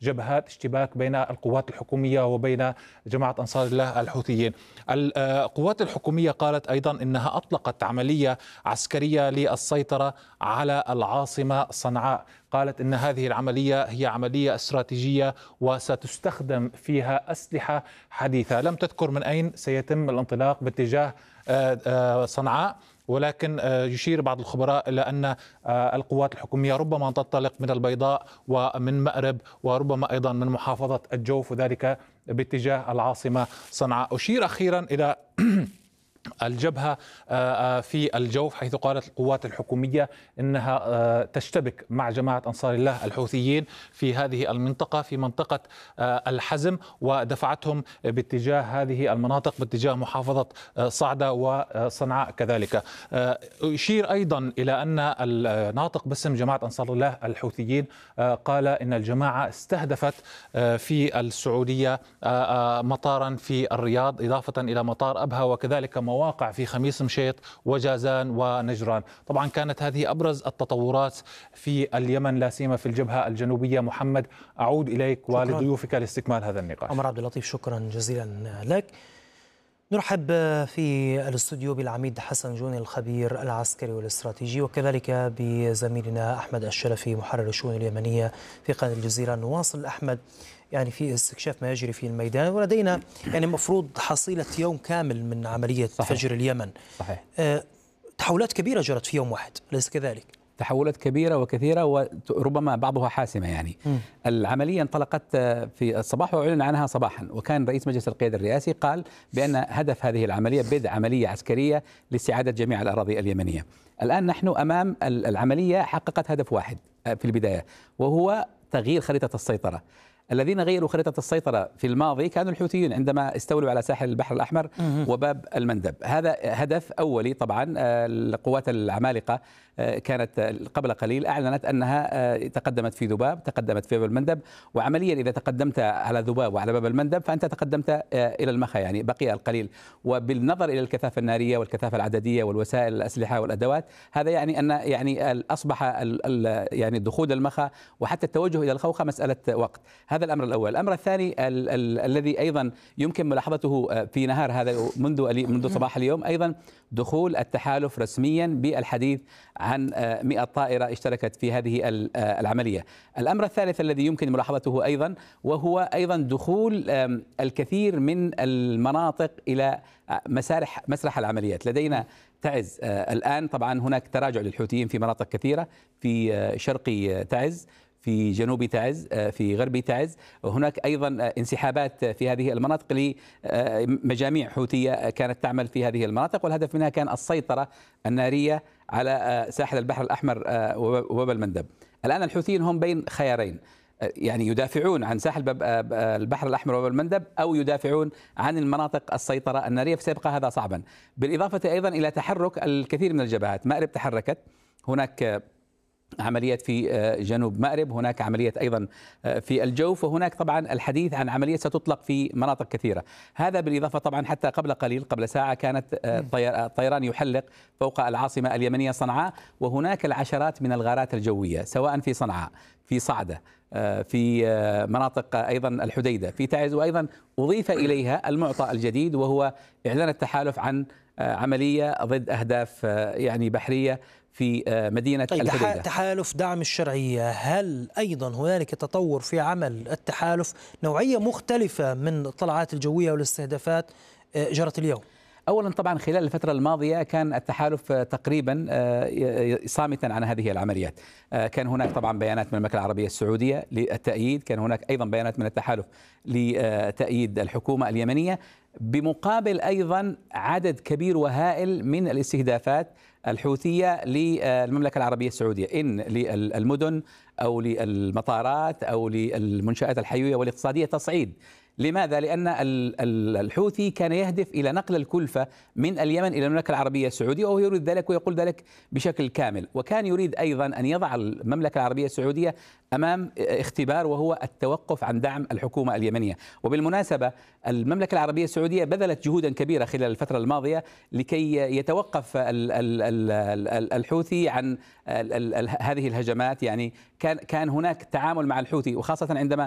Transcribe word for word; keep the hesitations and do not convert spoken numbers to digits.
جبهات اشتباك بين القوات الحكومية وبين جماعة أنصار الله الحوثيين. القوات الحكومية قالت أيضا إنها أطلقت عملية عسكرية للسيطرة على العاصمة صنعاء. قالت إن هذه العملية هي عملية استراتيجية وستستخدم فيها أسلحة حديثة. لم تذكر من أين سيتم الانطلاق باتجاه صنعاء، ولكن يشير بعض الخبراء إلى أن القوات الحكومية ربما تنطلق من البيضاء ومن مأرب وربما أيضا من محافظة الجوف، وذلك باتجاه العاصمة صنعاء. أشير أخيرا إلى الجبهة في الجوف، حيث قالت القوات الحكومية إنها تشتبك مع جماعة أنصار الله الحوثيين في هذه المنطقة، في منطقة الحزم، ودفعتهم باتجاه هذه المناطق باتجاه محافظة صعدة وصنعاء كذلك. يشير أيضا إلى أن الناطق باسم جماعة أنصار الله الحوثيين قال إن الجماعة استهدفت في السعودية مطارا في الرياض إضافة إلى مطار أبها، وكذلك مواقع في خميس مشيط وجازان ونجران. طبعا كانت هذه أبرز التطورات في اليمن، لا سيما في الجبهة الجنوبية. محمد، أعود إليك ولضيوفك لاستكمال هذا النقاش. عمر عبد اللطيف، شكرا جزيلا لك. نرحب في الاستوديو بالعميد حسن جوني الخبير العسكري والاستراتيجي، وكذلك بزميلنا أحمد الشلفي محرر الشؤون اليمنية في قناة الجزيرة. نواصل أحمد يعني في استكشاف ما يجري في الميدان، ولدينا يعني مفروض حصيلة يوم كامل من عملية صحيح. فجر اليمن. صحيح. أه تحولات كبيرة جرت في يوم واحد، أليس كذلك؟ تحولات كبيرة وكثيرة وربما بعضها حاسمة. يعني م. العملية انطلقت في الصباح وأعلن عنها صباحا، وكان رئيس مجلس القيادة الرئاسي قال بأن هدف هذه العملية بدء عملية عسكرية لاستعادة جميع الأراضي اليمنية. الآن نحن أمام العملية حققت هدف واحد في البداية، وهو تغيير خريطة السيطرة. الذين غيروا خريطة السيطرة في الماضي كانوا الحوثيين عندما استولوا على ساحل البحر الأحمر وباب المندب. هذا هدف أولي. طبعا القوات العمالقة كانت قبل قليل أعلنت أنها تقدمت في ذباب، تقدمت في باب المندب، وعمليا إذا تقدمت على ذباب وعلى باب المندب فأنت تقدمت إلى المخا، يعني بقي القليل. وبالنظر إلى الكثافة النارية والكثافة العددية والوسائل الأسلحة والأدوات، هذا يعني أن يعني أصبح يعني الدخول المخا وحتى التوجه إلى الخوخة مسألة وقت. هذا الأمر الأول. الأمر الثاني ال ال الذي أيضا يمكن ملاحظته في نهار هذا منذ منذ صباح اليوم، أيضا دخول التحالف رسميا بالحديث عن مئة طائرة اشتركت في هذه العملية. الأمر الثالث الذي يمكن ملاحظته أيضا، وهو أيضا دخول الكثير من المناطق إلى مسارح مسرح العمليات. لدينا تعز الآن، طبعا هناك تراجع للحوثيين في مناطق كثيرة، في شرقي تعز، في جنوب تعز، في غرب تعز. هناك أيضا انسحابات في هذه المناطق لمجاميع حوثية كانت تعمل في هذه المناطق، والهدف منها كان السيطرة النارية على ساحل البحر الأحمر وباب المندب. الآن الحوثيين هم بين خيارين، يعني يدافعون عن ساحل البحر الأحمر وباب المندب أو يدافعون عن المناطق السيطرة النارية، فسيبقى هذا صعبا. بالإضافة أيضا إلى تحرك الكثير من الجبهات. مأرب تحركت، هناك عمليات في جنوب مأرب، هناك عملية أيضا في الجوف، وهناك طبعا الحديث عن عملية ستطلق في مناطق كثيرة. هذا بالإضافة طبعا حتى قبل قليل قبل ساعة كانت الطيران يحلق فوق العاصمة اليمنية صنعاء، وهناك العشرات من الغارات الجوية سواء في صنعاء، في صعدة، في مناطق أيضا الحديدة، في تعز. وأيضا أضيف إليها المعطى الجديد، وهو إعلان التحالف عن عملية ضد أهداف يعني بحرية في مدينة طيب الحديدة. تحالف دعم الشرعية، هل أيضا هنالك تطور في عمل التحالف؟ نوعية مختلفة من الطلعات الجوية والاستهدافات جرت اليوم. أولا طبعا خلال الفترة الماضية كان التحالف تقريبا صامتا عن هذه العمليات. كان هناك طبعا بيانات من المملكة العربية السعودية للتأييد، كان هناك أيضا بيانات من التحالف لتأييد الحكومة اليمنية، بمقابل أيضا عدد كبير وهائل من الاستهدافات الحوثية للمملكة العربية السعودية، إن للمدن أو للمطارات أو للمنشآت الحيوية والاقتصادية تصعيد. لماذا؟ لأن الحوثي كان يهدف إلى نقل الكلفة من اليمن إلى المملكة العربية السعودية، وهو يريد ذلك ويقول ذلك بشكل كامل. وكان يريد أيضا أن يضع المملكة العربية السعودية أمام اختبار، وهو التوقف عن دعم الحكومة اليمنية. وبالمناسبة المملكة العربية السعودية بذلت جهودا كبيرة خلال الفترة الماضية لكي يتوقف الحوثي عن هذه الهجمات. يعني كان كان هناك تعامل مع الحوثي، وخاصة عندما